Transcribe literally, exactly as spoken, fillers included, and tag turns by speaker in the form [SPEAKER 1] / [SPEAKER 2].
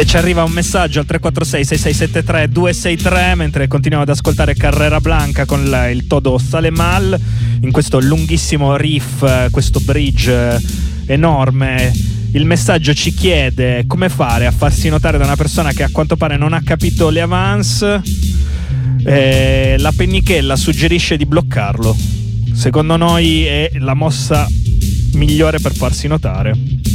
[SPEAKER 1] E ci arriva un messaggio al tre quattro sei sei sei sette tre due sei tre mentre continuiamo ad ascoltare Carrera Blanca con la, il Todo Sale Mal in questo lunghissimo riff, questo bridge enorme. Il messaggio ci chiede come fare a farsi notare da una persona che a quanto pare non ha capito le avance. Eh, la Pennichella suggerisce di bloccarlo. Secondo noi è la mossa migliore per farsi notare.